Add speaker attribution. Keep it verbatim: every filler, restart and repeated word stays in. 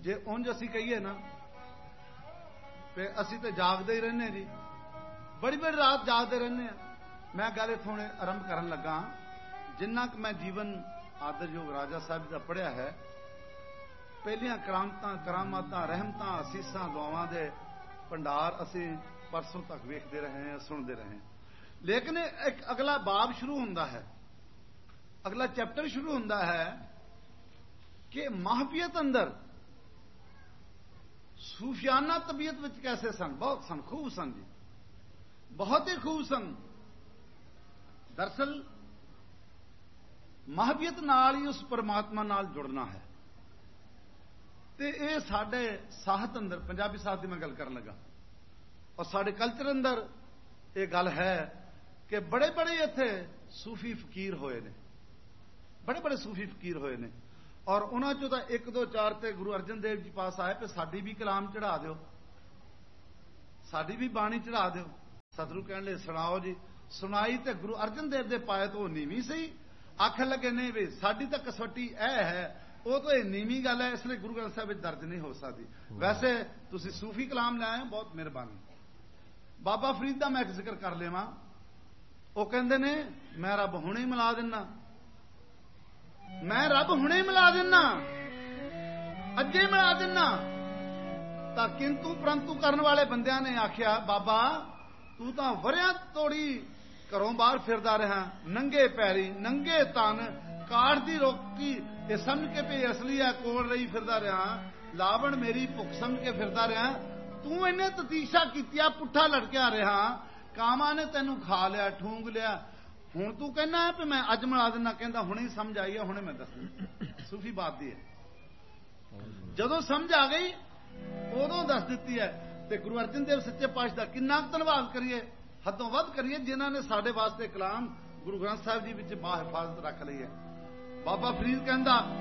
Speaker 1: जे उंज असी कहिए ना ते असी तो जागते ही रहने जी, बड़ी बड़ी रात जागते रहने। मैं गल इत्थों आरंभ करन लगा, जिन्ना कि मैं जीवन आदरयोग राजा साहब का पढ़िया है, पहलियां करामतां करामातां रहमतां असीसां दुआवां दे भंडार असी परसों तक वेखते रहे हैं, सुनते रहे हैं। लेकिन एक अगला बाब शुरू होता है, अगला चैप्टर शुरू होता है कि माहफियत अंदर सूफियाना तबीयत विच कैसे सन। बहुत सन, खूब सन जी, बहुत ही खूब सन। दरअसल माहफियत नाल ही उस परमात्मा नाल जुड़ना है। ते ये साडे साहत अंदर, पंजाबी साहत की मैं गल कर लगा, और साडे कल्चर अंदर ये गल है कि बड़े बड़े इत्थे सूफी फकीर होए ने, बड़े बड़े सूफी फकीर होए ने, और उन्होंने चो तो एक दो चार ते गुरु अर्जन देव जी पास आए कि साडी भी कलाम चढ़ा दो, साडी भी बाणी चढ़ा दो। सतगुरु कहने लगे सुनाओ जी। सुनाई तो गुरु अर्जन देव दे पाए तो नीवी सही, आखन लगे नहीं भी साडी तो कसवटी यह है, वो तो ये नीवी गल है, इसलिए गुरु ग्रंथ साहब दर्ज नहीं हो सकती। वैसे तुसी सूफी कलाम ले आए, बहुत मेहरबानी। बाबा फरीद का मैं एक जिक्र कर लेवा, वो कहते ने मैं रब हुणे ही मिला देना, मैं रब हुणे ही मिला देना, अजे मिला देना। तो किंतु परंतु करने वाले बंदियां ने आख्या बाबा तू तो वरिया तोड़ी घरों बाहर फिरदा रहा, नंगे पैरी नंगे तन काठ दी रोकी ये समझ के पे असली है कोल रही फिरदा रहा, लावण मेरी भुख समझ के फिरदा रहा। तू इन्हें ततीशा कीतिया, पुट्ठा लटकिया रहा, कामा ने तेनू खा लिया, ठूंग लिया। हुण तू कहना है कि मैं अज मिला देना, कहता हुणे समझ आई है, हुणे मैं दस। सूफी बात दी है, जदों समझ आ गई उदों दस दिती है। ते गुरु अर्जन देव सच्चे पातशाह दा किन्ना धन्नवाद करिए, हदों वध करिए, जिन्हां ने साडे वास्ते कलाम गुरु ग्रंथ साहिब जी विच बाहिफाजत रख लई है। बाबा फरीद कहंदा